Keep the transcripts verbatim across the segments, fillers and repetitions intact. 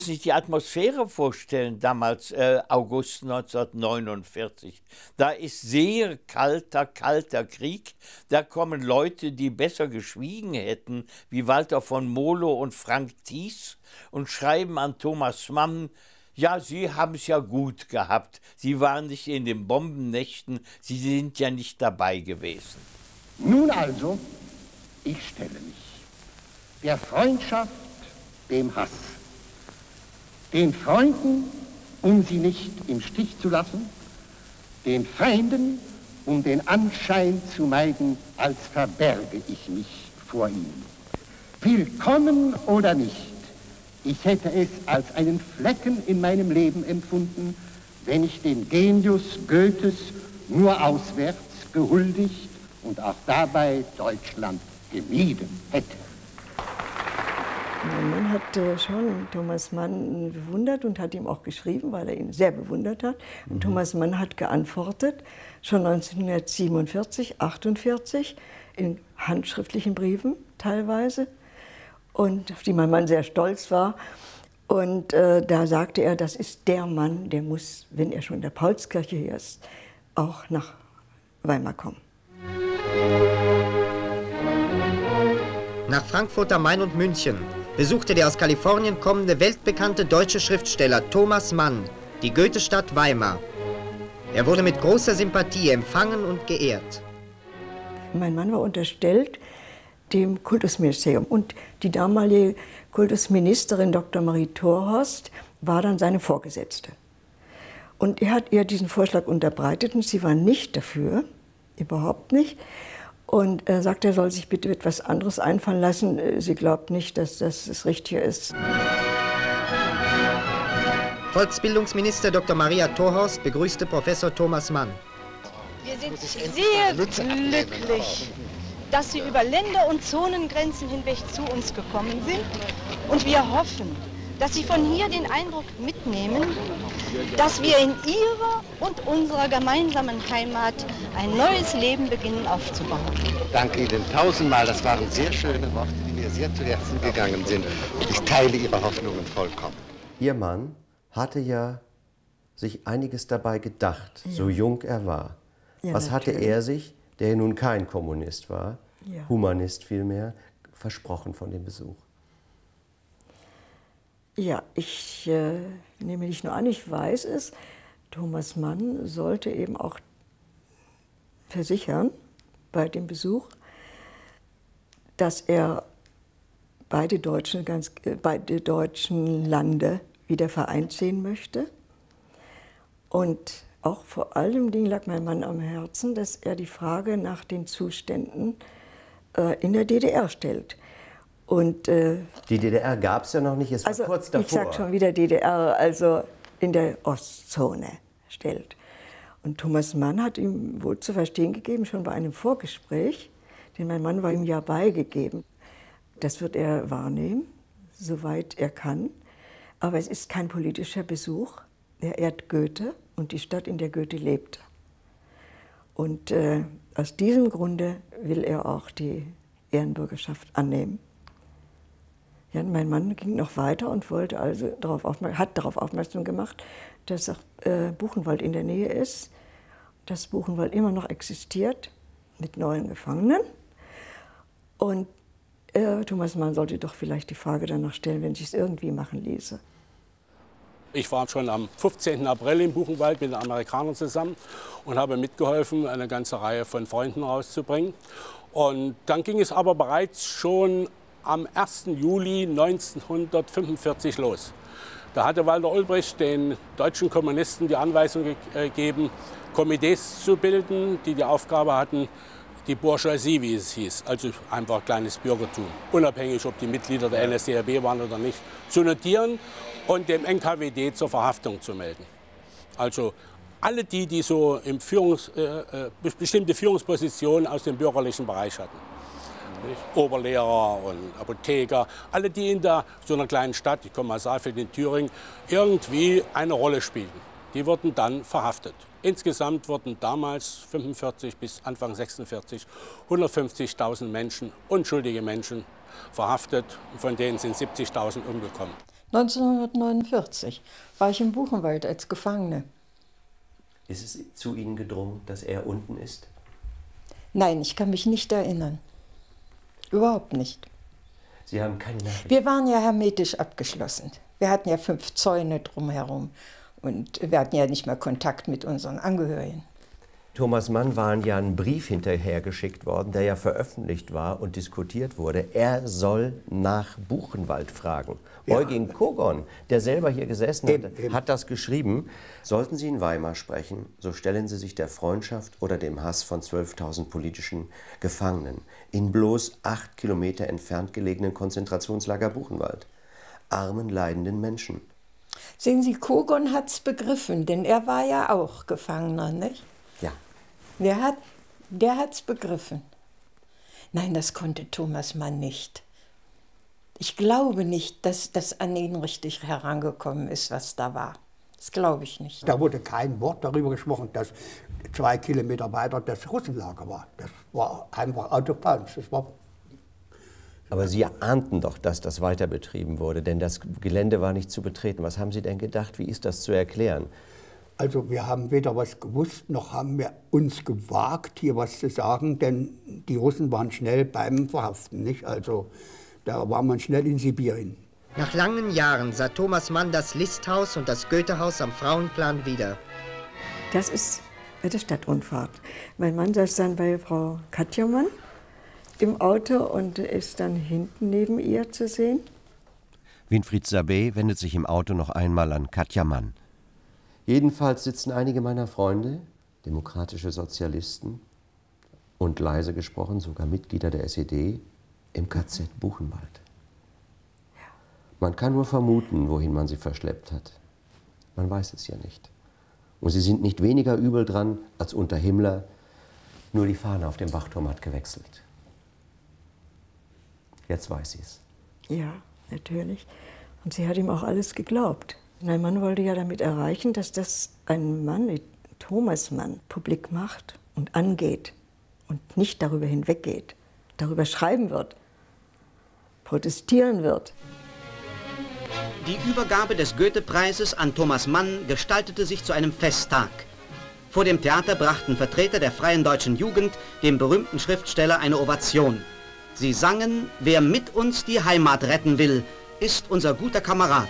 Sich die Atmosphäre vorstellen, damals äh, August neunzehnhundertneunundvierzig. Da ist sehr kalter, kalter Krieg. Da kommen Leute, die besser geschwiegen hätten, wie Walter von Molo und Frank Thies, und schreiben an Thomas Mann: Ja, Sie haben es ja gut gehabt. Sie waren nicht in den Bombennächten, Sie sind ja nicht dabei gewesen. Nun also, ich stelle mich der Freundschaft dem Hass, den Freunden, um sie nicht im Stich zu lassen, den Feinden, um den Anschein zu meiden, als verberge ich mich vor ihnen. Willkommen oder nicht, ich hätte es als einen Flecken in meinem Leben empfunden, wenn ich den Genius Goethes nur auswärts gehuldigt und auch dabei Deutschland gemieden hätte. Mein Mann hat äh, schon Thomas Mann bewundert und hat ihm auch geschrieben, weil er ihn sehr bewundert hat. Und mhm. Thomas Mann hat geantwortet, schon neunzehnhundertsiebenundvierzig, achtundvierzig, in handschriftlichen Briefen teilweise, und auf die mein Mann sehr stolz war. Und äh, da sagte er, das ist der Mann, der muss, wenn er schon in der Paulskirche hier ist, auch nach Weimar kommen. Nach Frankfurt am Main und München besuchte der aus Kalifornien kommende weltbekannte deutsche Schriftsteller Thomas Mann die Goethestadt Weimar. Er wurde mit großer Sympathie empfangen und geehrt. Mein Mann war unterstellt dem Kultusministerium, und die damalige Kultusministerin Doktor Marie Thorhorst war dann seine Vorgesetzte. Und er hat ihr diesen Vorschlag unterbreitet und sie war nicht dafür, überhaupt nicht. Und er sagt, er soll sich bitte etwas anderes einfallen lassen. Sie glaubt nicht, dass das das Richtige ist. Volksbildungsminister Doktor Maria Thorhorst begrüßte Professor Thomas Mann. Wir sind sehr glücklich, dass Sie über Länder- und Zonengrenzen hinweg zu uns gekommen sind. Und wir hoffen, dass Sie von hier den Eindruck mitnehmen, dass wir in Ihrer und unserer gemeinsamen Heimat ein neues Leben beginnen aufzubauen. Danke Ihnen tausendmal, das waren sehr schöne Worte, die mir sehr zu Herzen gegangen sind. Und ich teile Ihre Hoffnungen vollkommen. Ihr Mann hatte ja sich einiges dabei gedacht, ja. so jung er war. Ja, Was natürlich. hatte er sich, der ja nun kein Kommunist war, ja. Humanist vielmehr, versprochen von dem Besuch? Ja, ich äh, nehme nicht nur an, ich weiß es, Thomas Mann sollte eben auch versichern bei dem Besuch, dass er beide deutschen, ganz, äh, beide deutschen Lande wieder vereint sehen möchte. Und auch vor allem Dingen lag mein Mann am Herzen, dass er die Frage nach den Zuständen äh, in der D D R stellt. Und, äh, die D D R gab es ja noch nicht, es war also, kurz davor. Ich sage schon wieder D D R, also in der Ostzone stellt. Und Thomas Mann hat ihm wohl zu verstehen gegeben, schon bei einem Vorgespräch, denn mein Mann war ihm ja beigegeben. Das wird er wahrnehmen, soweit er kann. Aber es ist kein politischer Besuch. Er ehrt Goethe und die Stadt, in der Goethe lebte. Und äh, aus diesem Grunde will er auch die Ehrenbürgerschaft annehmen. Ja, mein Mann ging noch weiter und wollte also darauf hat darauf aufmerksam gemacht, dass auch, äh, Buchenwald in der Nähe ist, dass Buchenwald immer noch existiert mit neuen Gefangenen. Und äh, Thomas Mann sollte doch vielleicht die Frage danach stellen, wenn sich es irgendwie machen ließe. Ich war schon am fünfzehnten April in Buchenwald mit den Amerikanern zusammen und habe mitgeholfen, eine ganze Reihe von Freunden rauszubringen. Und dann ging es aber bereits schon am ersten Juli neunzehnhundertfünfundvierzig los. Da hatte Walter Ulbricht den deutschen Kommunisten die Anweisung gegeben, Komitees zu bilden, die die Aufgabe hatten, die Bourgeoisie, wie es hieß, also einfach kleines Bürgertum, unabhängig, ob die Mitglieder der N S D A B waren oder nicht, zu notieren und dem N K W D zur Verhaftung zu melden. Also alle die, die so im Führungs, äh, bestimmte Führungspositionen aus dem bürgerlichen Bereich hatten. Nicht? Oberlehrer und Apotheker, alle, die in der, so einer kleinen Stadt, ich komme aus Saalfeld in Thüringen, irgendwie eine Rolle spielten, die wurden dann verhaftet. Insgesamt wurden damals fünfundvierzig bis Anfang sechsundvierzig hundertfünfzigtausend Menschen, unschuldige Menschen, verhaftet. Von denen sind siebzigtausend umgekommen. neunzehnhundertneunundvierzig war ich im Buchenwald als Gefangene. Ist es zu Ihnen gedrungen, dass er unten ist? Nein, ich kann mich nicht erinnern. Überhaupt nicht. Sie haben keine Nachricht? Wir waren ja hermetisch abgeschlossen. Wir hatten ja fünf Zäune drumherum und wir hatten ja nicht mehr Kontakt mit unseren Angehörigen. Thomas Mann war ja ein Brief hinterhergeschickt worden, der ja veröffentlicht war und diskutiert wurde. Er soll nach Buchenwald fragen. Ja. Eugen Kogon, der selber hier gesessen hat, eben, eben. hat das geschrieben. Sollten Sie in Weimar sprechen, so stellen Sie sich der Freundschaft oder dem Hass von zwölftausend politischen Gefangenen in bloß acht Kilometer entfernt gelegenen Konzentrationslager Buchenwald. Armen, leidenden Menschen. Sehen Sie, Kogon hat's begriffen, denn er war ja auch Gefangener, nicht? Ja. Der hat, der hat's begriffen. Nein, das konnte Thomas Mann nicht. Ich glaube nicht, dass das an ihn richtig herangekommen ist, was da war. Das glaube ich nicht. Da wurde kein Wort darüber gesprochen, dass zwei Kilometer weiter das Russenlager war. Das war einfach autopanisch. Das war Aber Sie ahnten doch, dass das weiter betrieben wurde, denn das Gelände war nicht zu betreten. Was haben Sie denn gedacht? Wie ist das zu erklären? Also wir haben weder was gewusst, noch haben wir uns gewagt, hier was zu sagen, denn die Russen waren schnell beim Verhaften, nicht? Also da war man schnell in Sibirien. Nach langen Jahren sah Thomas Mann das Listhaus und das Goethehaus am Frauenplan wieder. Das ist bei der Stadtrundfahrt. Mein Mann saß dann bei Frau Katja Mann im Auto und ist dann hinten neben ihr zu sehen. Winfried Sabé wendet sich im Auto noch einmal an Katja Mann. Jedenfalls sitzen einige meiner Freunde, demokratische Sozialisten und leise gesprochen sogar Mitglieder der S E D, im K Z Buchenwald. Man kann nur vermuten, wohin man sie verschleppt hat. Man weiß es ja nicht. Und sie sind nicht weniger übel dran als unter Himmler, nur die Fahne auf dem Wachturm hat gewechselt. Jetzt weiß sie es. Ja, natürlich. Und sie hat ihm auch alles geglaubt. Mein Mann wollte ja damit erreichen, dass das ein Mann wie Thomas Mann publik macht und angeht und nicht darüber hinweggeht, darüber schreiben wird, protestieren wird. Die Übergabe des Goethe-Preises an Thomas Mann gestaltete sich zu einem Festtag. Vor dem Theater brachten Vertreter der Freien Deutschen Jugend dem berühmten Schriftsteller eine Ovation. Sie sangen: Wer mit uns die Heimat retten will, ist unser guter Kamerad.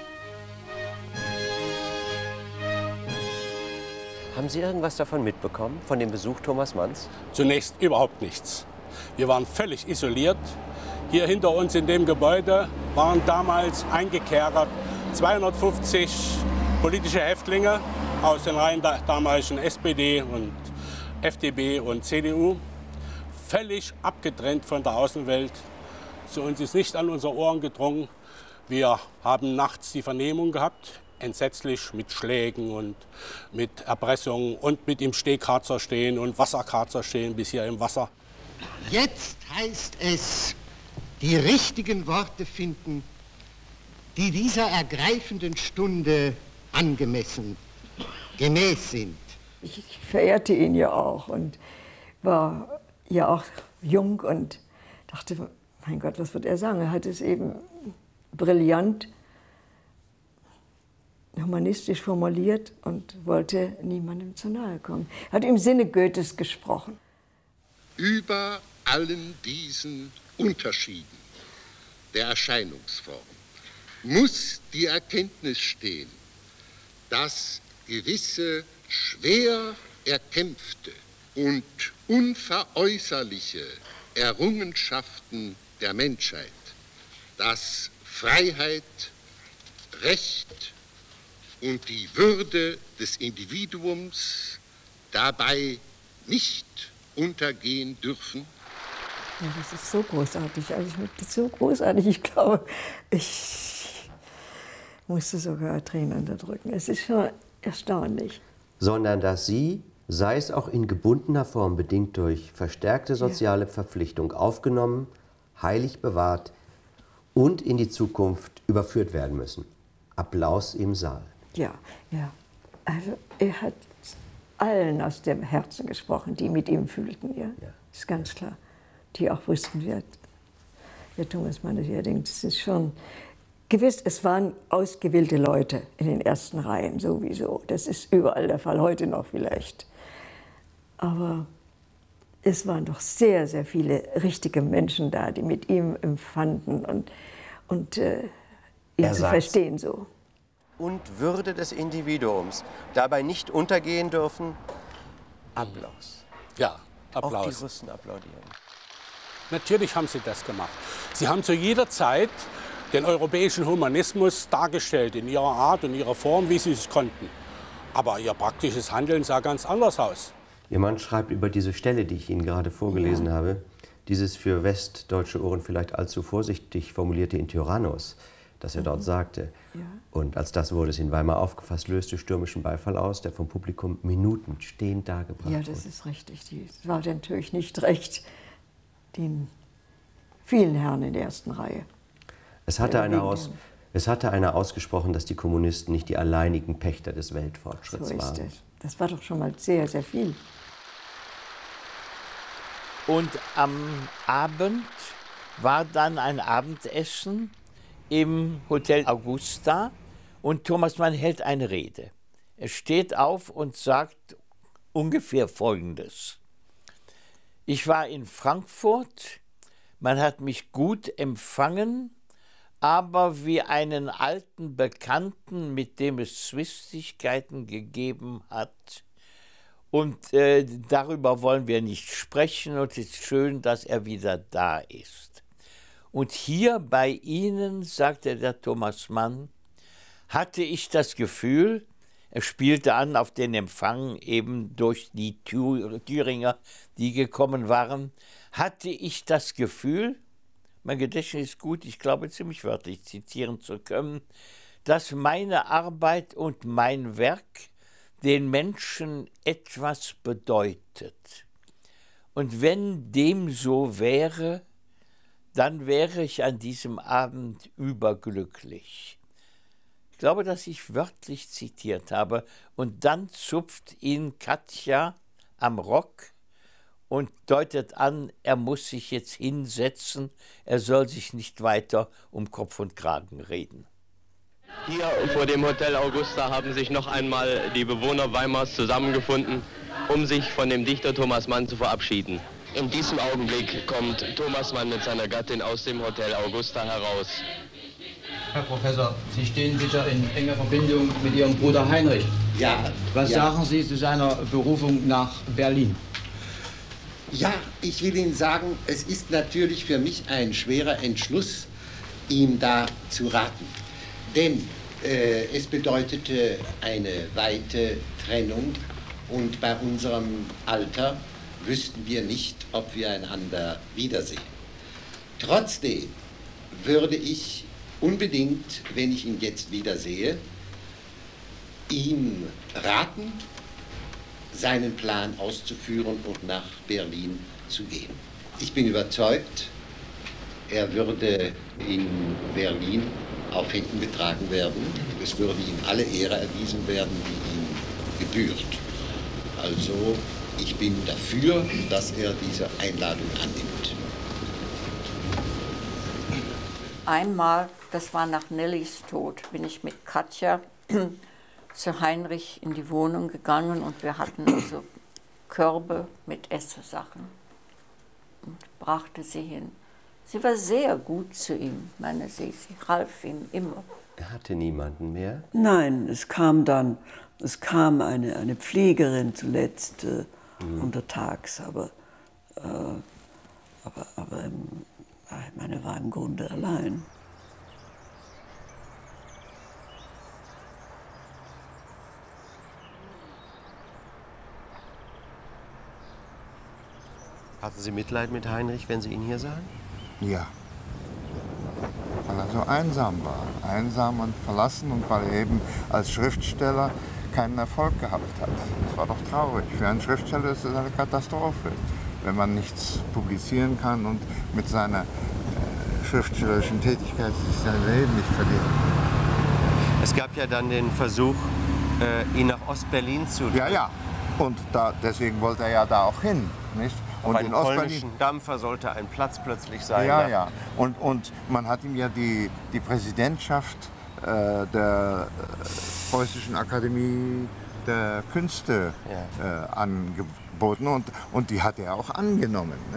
Haben Sie irgendwas davon mitbekommen, von dem Besuch Thomas Manns? Zunächst überhaupt nichts. Wir waren völlig isoliert. Hier hinter uns in dem Gebäude waren damals eingekerkert zweihundertfünfzig politische Häftlinge aus den Reihen der damaligen S P D und F D P und C D U. Völlig abgetrennt von der Außenwelt. Zu uns ist nicht an unsere Ohren gedrungen. Wir haben nachts die Vernehmung gehabt, entsetzlich mit Schlägen und mit Erpressungen und mit im Stehkarzer stehen und Wasserkarzer stehen bis hier im Wasser. Jetzt heißt es, die richtigen Worte finden, die dieser ergreifenden Stunde angemessen, gemäß sind. Ich verehrte ihn ja auch und war ja auch jung und dachte, mein Gott, was wird er sagen? Er hat es eben brillant, humanistisch formuliert und wollte niemandem zu nahe kommen. Er hat im Sinne Goethes gesprochen. Über allen diesen Unterschieden der Erscheinungsform muss die Erkenntnis stehen, dass gewisse schwer erkämpfte und unveräußerliche Errungenschaften der Menschheit, dass Freiheit, Recht und die Würde des Individuums dabei nicht untergehen dürfen. Ja, das ist so großartig, also ich, so großartig, ich glaube, ich musste sogar Tränen unterdrücken. Es ist schon erstaunlich. Sondern dass Sie, sei es auch in gebundener Form bedingt durch verstärkte soziale ja. Verpflichtung, aufgenommen, heilig bewahrt und in die Zukunft überführt werden müssen. Applaus im Saal. Ja, ja. Also er hat allen aus dem Herzen gesprochen, die mit ihm fühlten. Ja, ja. Ist ganz klar. Die auch wussten, wer, wer Thomas Mann ist. Ich denke, das ist schon Gewiss, es waren ausgewählte Leute in den ersten Reihen sowieso. Das ist überall der Fall, heute noch vielleicht. Aber es waren doch sehr, sehr viele richtige Menschen da, die mit ihm empfanden und, und äh, ihn zu verstehen so. Und Würde des Individuums dabei nicht untergehen dürfen. Applaus. Ja, Applaus. Auch die Russen applaudieren. Natürlich haben sie das gemacht. Sie haben zu jeder Zeit den europäischen Humanismus dargestellt, in ihrer Art und ihrer Form, wie sie es konnten. Aber ihr praktisches Handeln sah ganz anders aus. Ihr Mann schreibt über diese Stelle, die ich Ihnen gerade vorgelesen ja. habe, dieses für westdeutsche Ohren vielleicht allzu vorsichtig formulierte in Tyrannos, das er mhm. dort sagte. Ja. Und als das wurde es in Weimar aufgefasst, löste stürmischen Beifall aus, der vom Publikum Minuten stehend dargebracht wurde. Ja, das wurde. Ist richtig. Das war natürlich nicht recht den vielen Herren in der ersten Reihe. Es hatte, eine aus, es hatte einer ausgesprochen, dass die Kommunisten nicht die alleinigen Pächter des Weltfortschritts so ist waren. Es. Das war doch schon mal sehr, sehr viel. Und am Abend war dann ein Abendessen im Hotel Augusta und Thomas Mann hält eine Rede. Er steht auf und sagt ungefähr Folgendes. Ich war in Frankfurt, man hat mich gut empfangen, aber wie einen alten Bekannten, mit dem es Zwistigkeiten gegeben hat. Und äh, darüber wollen wir nicht sprechen und es ist schön, dass er wieder da ist. Und hier bei Ihnen, sagte der Thomas Mann, hatte ich das Gefühl, er spielte an auf den Empfang eben durch die Thüringer, die gekommen waren, hatte ich das Gefühl, mein Gedächtnis ist gut, ich glaube ziemlich wörtlich zitieren zu können, dass meine Arbeit und mein Werk den Menschen etwas bedeutet. Und wenn dem so wäre, dann wäre ich an diesem Abend überglücklich. Ich glaube, dass ich wörtlich zitiert habe. Und dann zupft ihn Katja am Rock und deutet an, er muss sich jetzt hinsetzen, er soll sich nicht weiter um Kopf und Kragen reden. Hier vor dem Hotel Augusta haben sich noch einmal die Bewohner Weimars zusammengefunden, um sich von dem Dichter Thomas Mann zu verabschieden. In diesem Augenblick kommt Thomas Mann mit seiner Gattin aus dem Hotel Augusta heraus. Herr Professor, Sie stehen sicher in enger Verbindung mit Ihrem Bruder Heinrich. Ja. Was ja. sagen Sie zu seiner Berufung nach Berlin? Ja, ich will Ihnen sagen, es ist natürlich für mich ein schwerer Entschluss, ihm da zu raten. Denn äh, es bedeutete eine weite Trennung und bei unserem Alter wüssten wir nicht, ob wir einander wiedersehen. Trotzdem würde ich unbedingt, wenn ich ihn jetzt wiedersehe, ihm raten, seinen Plan auszuführen und nach Berlin zu gehen. Ich bin überzeugt, er würde in Berlin auf Händen getragen werden. Es würde ihm alle Ehre erwiesen werden, die ihm gebührt. Also ich bin dafür, dass er diese Einladung annimmt. Einmal, das war nach Nellys Tod, bin ich mit Katja zu Heinrich in die Wohnung gegangen und wir hatten also Körbe mit Esssachen und brachte sie hin. Sie war sehr gut zu ihm, meine sie, sie half ihm immer. Er hatte niemanden mehr? Nein, es kam dann, es kam eine, eine Pflegerin zuletzt äh, mhm. untertags, aber, äh, aber, aber im, ich meine, er war im Grunde allein. Hatten Sie Mitleid mit Heinrich, wenn Sie ihn hier sahen? Ja. Weil er so einsam war. Einsam und verlassen und weil er eben als Schriftsteller keinen Erfolg gehabt hat. Das war doch traurig. Für einen Schriftsteller ist das eine Katastrophe, wenn man nichts publizieren kann und mit seiner äh, schriftstellerischen Tätigkeit sein Leben nicht verliert. Es gab ja dann den Versuch, äh, ihn nach Ostberlin zu... Ja, ja. Und da, deswegen wollte er ja da auch hin, nicht? Auf einem polnischen Dampfer sollte ein Platz plötzlich sein. Ja, ja. Und, und man hat ihm ja die, die Präsidentschaft äh, der äh, Preußischen Akademie der Künste ja. äh, angeboten und, und die hat er auch angenommen.